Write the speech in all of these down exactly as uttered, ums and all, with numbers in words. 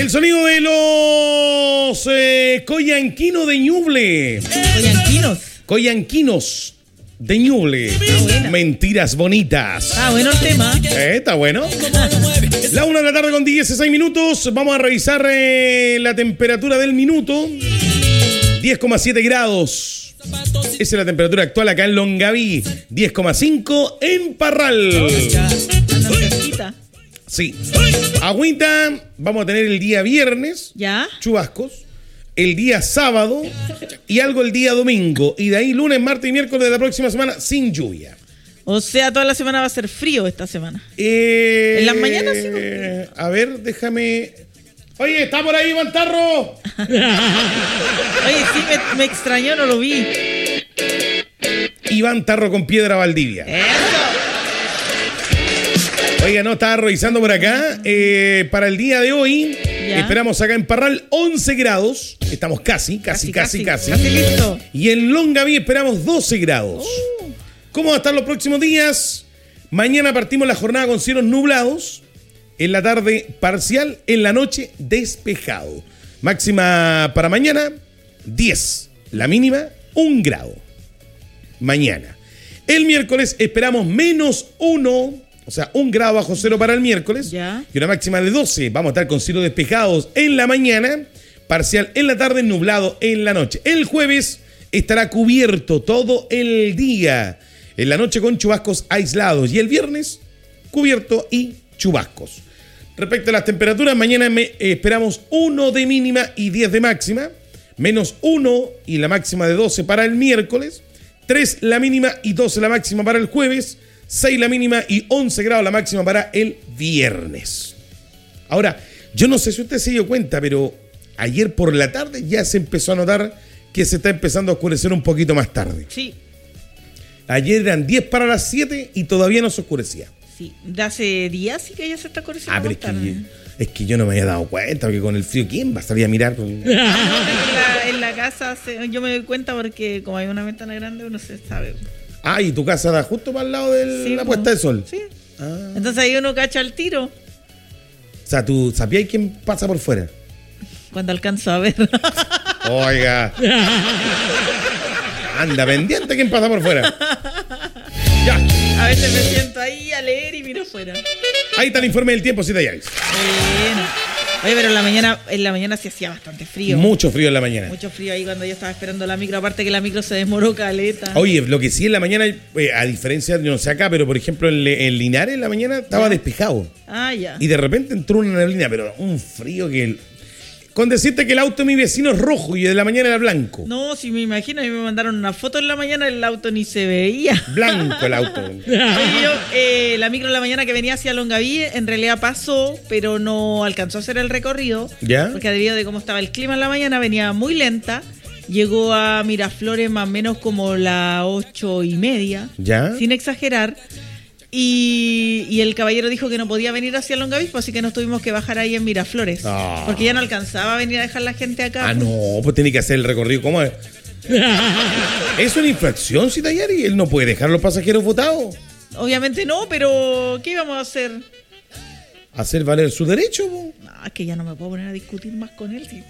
El sonido de los eh, Coyanquinos de Ñuble. Coyanquinos. Coyanquinos de Ñuble. Ah, Mentiras bonitas. Ah, bueno el tema. Eh, está bueno. La una de la tarde con dieciséis minutos. Vamos a revisar eh, la temperatura del minuto. diez coma siete grados. Esa es la temperatura actual acá en Longaví. diez coma cinco en Parral. Sí. Agüita, vamos a tener el día viernes. ¿Ya? Chubascos. El día sábado y algo el día domingo. Y de ahí lunes, martes y miércoles de la próxima semana sin lluvia. O sea, toda la semana va a ser frío esta semana. Eh, ¿En las mañanas sí? A ver, déjame... Oye, ¿está por ahí Iván Tarro? Oye, sí, me, me extrañó, no lo vi. Iván Tarro con Piedra Valdivia. Eso. Oiga, no, estaba revisando por acá. Eh, para el día de hoy, ¿ya? Esperamos acá en Parral once grados. Estamos casi, casi, casi, casi. Casi, casi listo. Y en Longaví esperamos doce grados. Uh. ¿Cómo va a estar los próximos días? Mañana partimos la jornada con cielos nublados. En la tarde parcial, en la noche despejado. Máxima para mañana, diez. La mínima, un grado. Mañana. El miércoles esperamos menos uno. O sea, un grado bajo cero para el miércoles. Ya. Y una máxima de doce. Vamos a estar con cielos despejados en la mañana. Parcial en la tarde, nublado en la noche. El jueves estará cubierto todo el día. En la noche con chubascos aislados. Y el viernes, cubierto y chubascos. Respecto a las temperaturas, mañana me, eh, esperamos uno de mínima y diez de máxima. Menos uno y la máxima de doce para el miércoles. tres la mínima y doce la máxima para el jueves. seis la mínima y once grados la máxima para el viernes. Ahora, yo no sé si usted se dio cuenta, pero ayer por la tarde ya se empezó a notar que se está empezando a oscurecer un poquito más tarde. Sí. Ayer eran diez para las siete y todavía no se oscurecía. Sí, de hace días sí que ya se está oscureciendo. Ah, pero es que, yo, es que yo no me había dado cuenta, porque con el frío, ¿quién va a salir a mirar? en, la, en la casa se, yo me doy cuenta porque como hay una ventana grande uno se sabe. Ah, y tu casa da justo para el lado de sí, la puesta de sol. Sí. Ah. Entonces ahí uno cacha el tiro. O sea, ¿tú sabías quién pasa por fuera? Cuando alcanzo a ver. Oiga. Anda, pendiente quién pasa por fuera. Ya. A veces me siento ahí a leer y miro fuera. Ahí está el informe del tiempo, Cita Yaris. Bueno. Oye, pero en la mañana, en la mañana se hacía bastante frío. Mucho frío en la mañana. Mucho frío ahí cuando yo estaba esperando la micro. Aparte que la micro se demoró caleta. Oye, lo que sí en la mañana, eh, a diferencia, yo no sé acá, pero por ejemplo en, en Linares en la mañana estaba ¿ya? Despejado. Ah, ya. Y de repente entró una neblina, pero un frío que... El... Con decirte que el auto de mi vecino es rojo y de la mañana era blanco. No, si me imagino, a mí me mandaron una foto en la mañana, el auto ni se veía. Blanco el auto. Oye, yo, eh, la micro en la mañana que venía hacia Longaví, en realidad pasó, pero no alcanzó a hacer el recorrido. ¿Ya? Porque debido de cómo estaba el clima en la mañana, venía muy lenta. Llegó a Miraflores más o menos como las ocho y media. ¿Ya? Sin exagerar. Y, y el caballero dijo que no podía venir hacia Longaví, así que nos tuvimos que bajar ahí en Miraflores. Oh. Porque ya no alcanzaba a venir a dejar la gente acá. Ah, no, pues tiene que hacer el recorrido. ¿Cómo es? Es una infracción, Cita Yari. Él no puede dejar a los pasajeros votados. Obviamente no, pero ¿qué íbamos a hacer? Hacer valer su derecho. Po. No, es que ya no me puedo poner a discutir más con él. ¿Sí?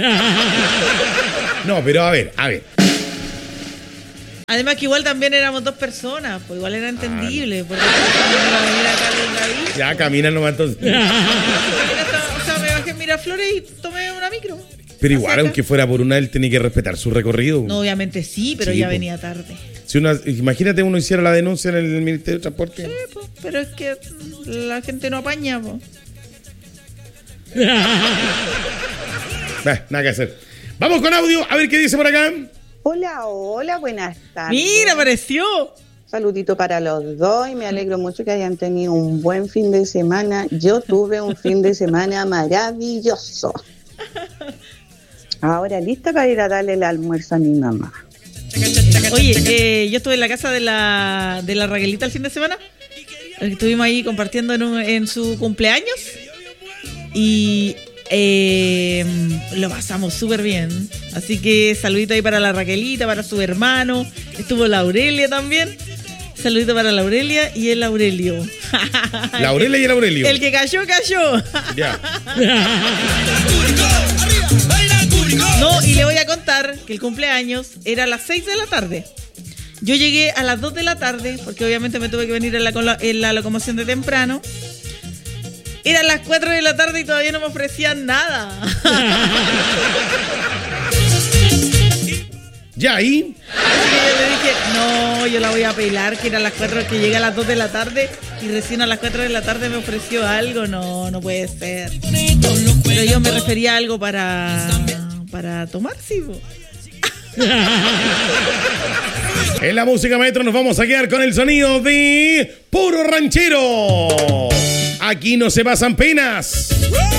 No, pero a ver, a ver. Además que igual también éramos dos personas, pues igual era entendible. Porque no iba a venir acá a Longaví. Ya, camina nomás entonces. O sea, me bajé en Miraflores y tomé una micro. Pero igual, aunque fuera por una, él tenía que respetar su recorrido. No, obviamente sí, pero sí, ya po. venía tarde. Si una, imagínate uno hiciera la denuncia en el Ministerio de Transporte. Sí, pues, pero es que la gente no apaña, pues. Bah, nada que hacer. Vamos con audio, a ver qué dice por acá. Hola, hola, buenas tardes. Mira, apareció. Saludito para los dos y me alegro mucho que hayan tenido un buen fin de semana. Yo tuve un fin de semana maravilloso. Ahora lista para ir a darle el almuerzo a mi mamá. Oye, eh, yo estuve en la casa de la, de la Raquelita el fin de semana. Estuvimos ahí compartiendo en, un, en su cumpleaños. Y eh, lo pasamos súper bien. Así que saludito ahí para la Raquelita, para su hermano. Estuvo la Aurelia también. saludito para la Aurelia y el Aurelio. La Aurelia y el Aurelio. El que cayó, cayó. Ya. No, y le voy a contar que el cumpleaños era a las seis de la tarde. Yo llegué a las dos de la tarde, porque obviamente me tuve que venir en la, en la locomoción de temprano. Eran las cuatro de la tarde y todavía no me ofrecían nada. Ya, ¿y? Así que yo le dije, no, yo la voy a pelar, que eran las cuatro, que llegué a las dos de la tarde y recién a las cuatro de la tarde me ofreció algo. No, no puede ser. Pero yo me refería a algo para, para tomar, sí. En la música, maestro, nos vamos a quedar con el sonido de Puro Ranchero. Aquí no se pasan penas.